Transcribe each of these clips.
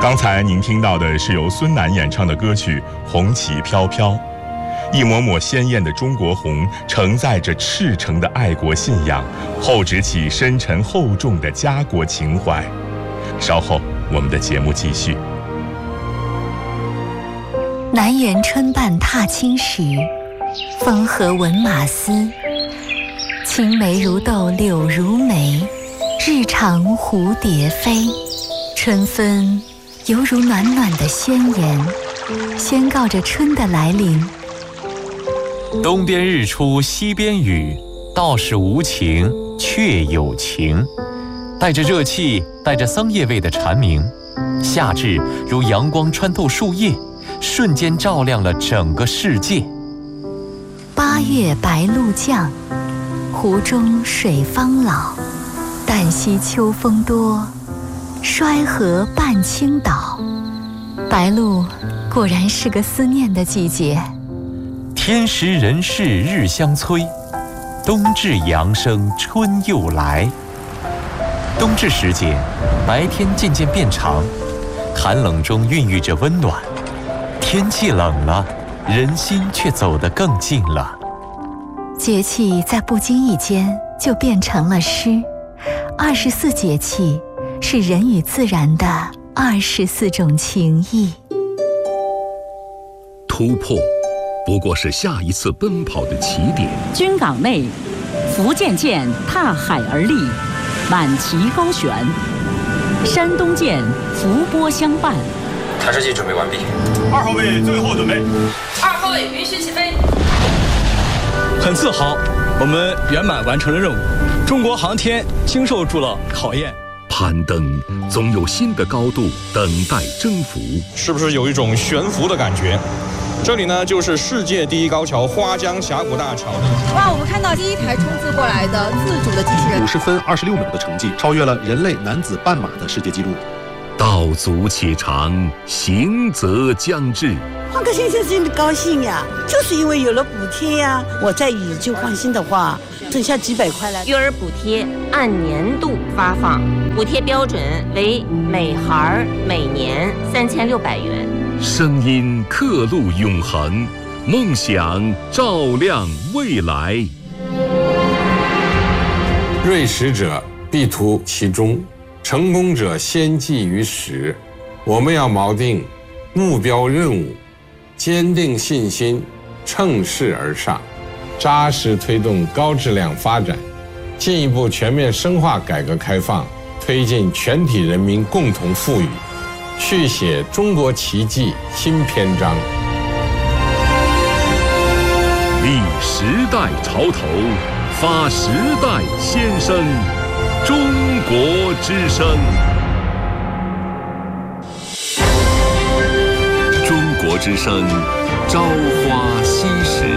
刚才您听到的是由孙楠演唱的歌曲《红旗飘飘》，一抹抹鲜艳的中国红，承载着赤诚的爱国信仰，厚植起深沉厚重的家国情怀。稍后我们的节目继续。 南园春半踏青时，风和闻马嘶。青梅如豆柳如眉，日长蝴蝶飞。春分犹如暖暖的宣言，宣告着春的来临。 东边日出西边雨，道是无晴却有晴。带着热气，带着桑叶味的蝉鸣，夏至如阳光穿透树叶，瞬间照亮了整个世界。 八月白露降，湖中水方老。旦夕秋风多，衰河半倾倒。白露果然是个思念的季节。 天时人事日相催，冬至阳生春又来。冬至时节，白天渐渐变长，寒冷中孕育着温暖。天气冷了，人心却走得更近了。 节气在不经意间就变成了诗。24节气是人与自然的24种情谊。 突破不过是下一次奔跑的起点。 军港内，福建舰踏海而立，满旗高悬；山东舰伏波相伴。 探视器准备完毕。 2号位最后准备。 2号位允许起飞。 很自豪，我们圆满完成了任务。中国航天经受住了考验。 攀登总有新的高度等待征服。 是不是有一种悬浮的感觉？这里呢，就是世界第一高桥花江峡谷大桥。 哇，我们看到第一台冲刺过来的自主的机器人 ，50分26秒的成绩，超越了人类男子半马的世界纪录。 道阻且长，行则将至。 换个先生真的高兴呀，就是因为有了补贴呀。我再以旧换新的话，剩下几百块了。 育儿补贴按年度发放，补贴标准为每孩每年3600元。 声音刻录永恒，梦想照亮未来。 锐识者必图其中，成功者先记于始。我们要锚定目标任务，坚定信心，乘势而上，扎实推动高质量发展，进一步全面深化改革开放，推进全体人民共同富裕，续写中国奇迹新篇章。 立时代潮头，发时代先声，中国之声。中国之声，朝花夕拾。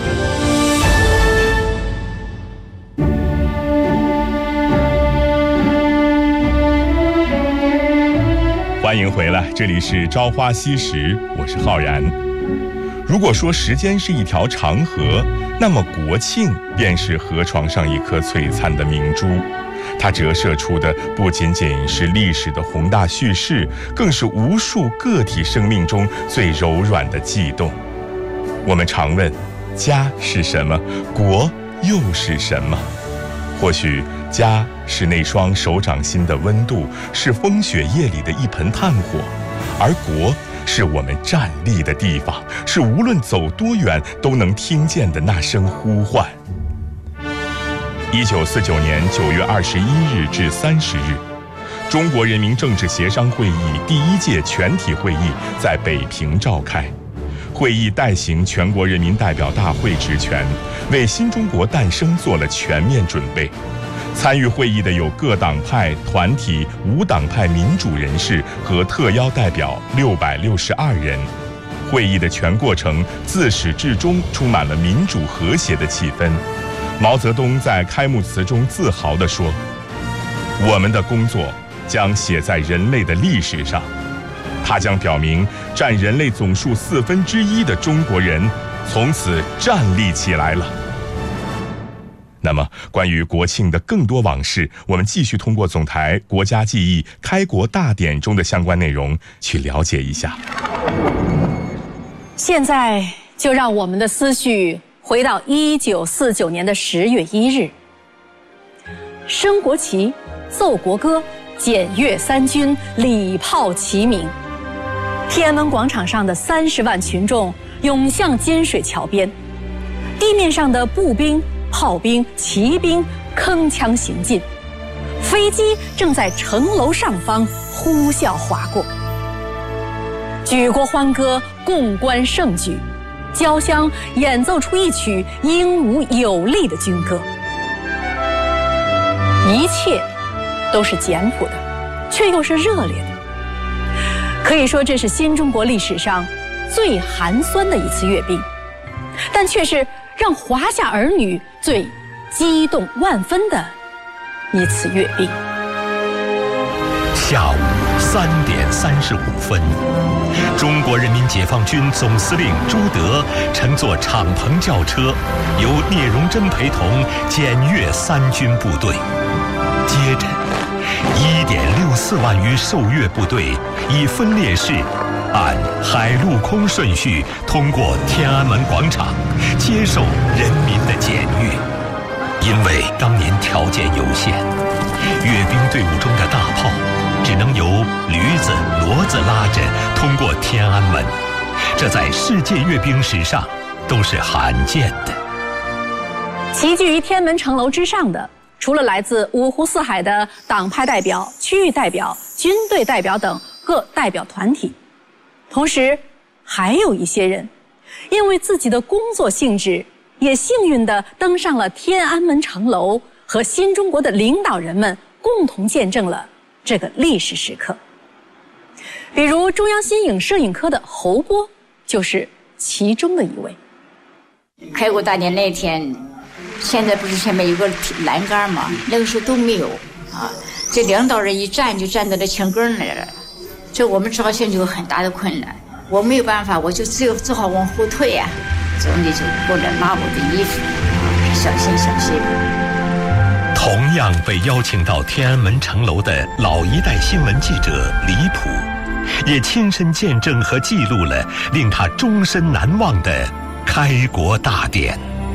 欢迎回来，这里是朝花夕拾，我是浩然。如果说时间是一条长河，那么国庆便是河床上一颗璀璨的明珠。它折射出的不仅仅是历史的宏大叙事，更是无数个体生命中最柔软的悸动。我们常问，家是什么？国又是什么？或许家是那双手掌心的温度，是风雪夜里的一盆炭火，而国是我们站立的地方，是无论走多远都能听见的那声呼唤。1949年9月21日至30日，中国人民政治协商会议第1届全体会议在北平召开。会议代行全国人民代表大会职权，为新中国诞生做了全面准备。参与会议的有各党派、团体、无党派民主人士和特邀代表662人。会议的全过程自始至终充满了民主和谐的气氛。毛泽东在开幕词中自豪地说：“我们的工作将写在人类的历史上，它将表明占人类总数1/4的中国人从此站立起来了。” 那么，关于国庆的更多往事，我们继续通过总台国家记忆开国大典中的相关内容去了解一下。 现在就让我们的思绪回到1949年的10月1日，升国旗、奏国歌、检阅三军，礼炮齐鸣。天安门广场上的30万群众涌向金水桥边，地面上的步兵、炮兵、骑兵铿锵行进，飞机正在城楼上方呼啸划过。举国欢歌，共观盛举，交响演奏出一曲英武有力的军歌。一切都是简朴的，却又是热烈的。可以说，这是新中国历史上最寒酸的一次阅兵，但却是让华夏儿女最激动万分的一次阅兵。 下午3点35分，中国人民解放军总司令朱德乘坐敞篷轿车，由聂荣臻陪同检阅三军部队。接着1.64万余受阅部队以分列式按海陆空顺序通过天安门广场，接受人民的检阅。因为当年条件有限，阅兵队伍中的大炮只能由驴子、骡子拉着通过天安门，这在世界阅兵史上都是罕见的。 齐聚于天安门城楼之上的，除了来自五湖四海的党派代表、区域代表、军队代表等各代表团体，同时还有一些人因为自己的工作性质，也幸运地登上了天安门城楼，和新中国的领导人们共同见证了这个历史时刻。比如中央新影摄影科的侯波就是其中的一位。 开国大典那天，现在不是前面有个栏杆吗？那个时候都没有啊，这领导人一站就站到这墙根那儿，这我们照相就有很大的困难。我没有办法，我就只好往后退呀。总理就过来拉我的衣服，小心小心。 同样被邀请到天安门城楼的老一代新闻记者李普，也亲身见证和记录了令他终身难忘的开国大典。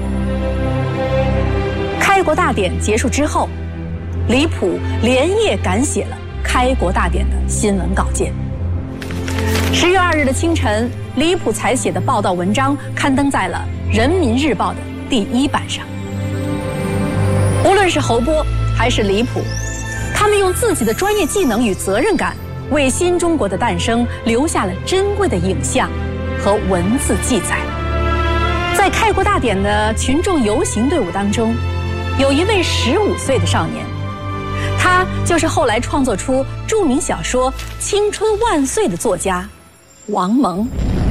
开国大典结束之后，李普连夜赶写了开国大典的新闻稿件。10月2日的清晨，李普采写的报道文章刊登在了《人民日报》的第1版上。无论是侯波还是李普，他们用自己的专业技能与责任感，为新中国的诞生留下了珍贵的影像和文字记载。在开国大典的群众游行队伍当中，有一位15岁的少年，他就是后来创作出著名小说《青春万岁》的作家王蒙。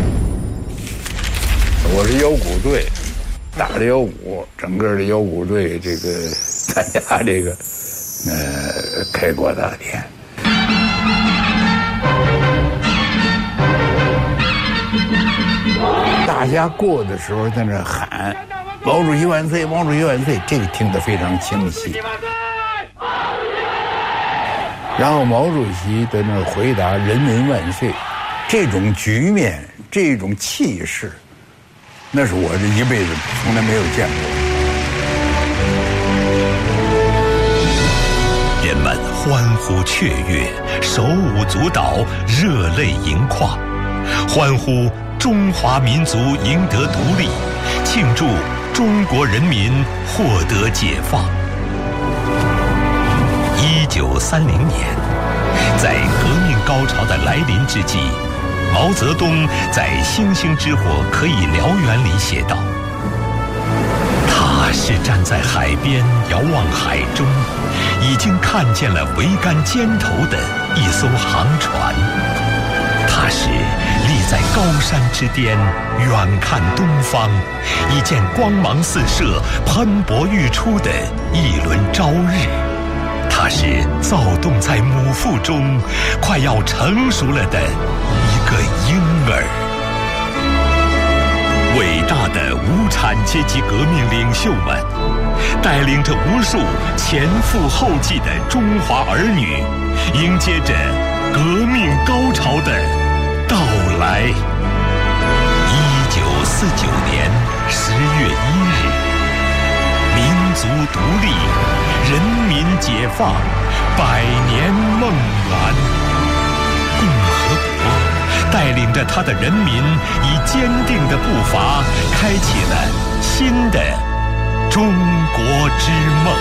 我是腰鼓队，打着腰鼓，整个的腰鼓队这个参加这个开国大典。大家过的时候在那喊“毛主席万岁，毛主席万岁”，这个听得非常清晰。然后毛主席在那回答“人民万岁”，这种局面，这种气势，那是我这一辈子从来没有见过。 人们欢呼雀跃，手舞足蹈，热泪盈眶，欢呼中华民族赢得独立，庆祝中国人民获得解放。1930年，在革命高潮的来临之际，毛泽东在《星星之火可以燎原》里写道：“他是站在海边遥望海中，已经看见了桅杆尖头的一艘航船。他是立在高山之巅，远看东方，已见光芒四射、喷薄欲出的一轮朝日。他是躁动在母腹中，快要成熟了的一个婴儿。”伟大的无产阶级革命领袖们， 带领着无数前赴后继的中华儿女，迎接着革命高潮的到来。1949年10月1日，民族独立，人民解放，100年梦圆。共和国带领着他的人民，以坚定的步伐，开启了新的中国之梦。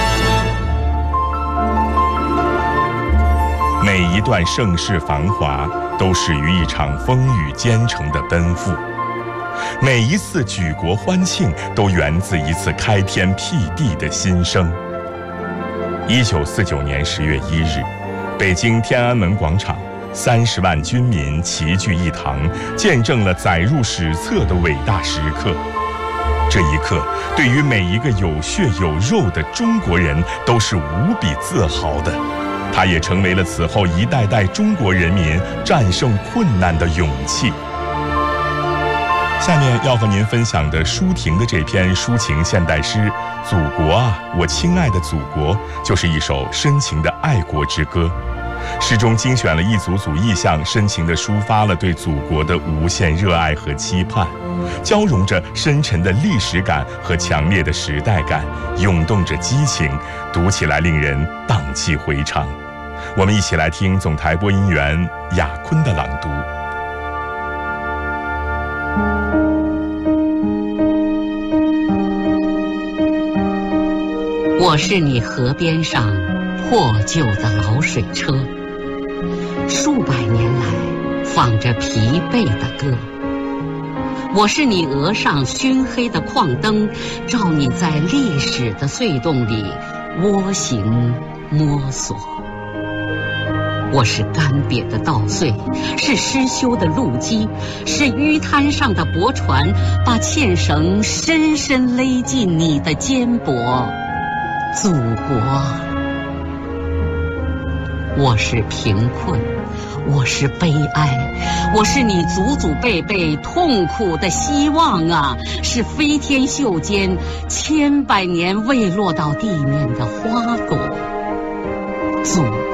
每一段盛世繁华都始于一场风雨兼程的奔赴，每一次举国欢庆都源自一次开天辟地的新生。1949年10月1日，北京天安门广场，30万军民齐聚一堂，见证了载入史册的伟大时刻。这一刻，对于每一个有血有肉的中国人都是无比自豪的。它也成为了此后一代代中国人民战胜困难的勇气。下面要和您分享的舒婷的这篇抒情现代诗《祖国啊，我亲爱的祖国》，就是一首深情的爱国之歌。诗中精选了一组组意象，深情地抒发了对祖国的无限热爱和期盼，交融着深沉的历史感和强烈的时代感，涌动着激情，读起来令人荡气回肠。我们一起来听总台播音员雅坤的朗读。 我是你河边上破旧的老水车，数百年来放着疲惫的歌。我是你额上熏黑的矿灯，照你在历史的隧洞里蜗行摸索。我是干瘪的稻穗，是失修的路基，是淤滩上的驳船，把纤绳深深勒进你的肩膊。祖国，我是贫困，我是悲哀，我是你祖祖辈辈痛苦的希望啊，是飞天袖间千百年未落到地面的花朵。祖国，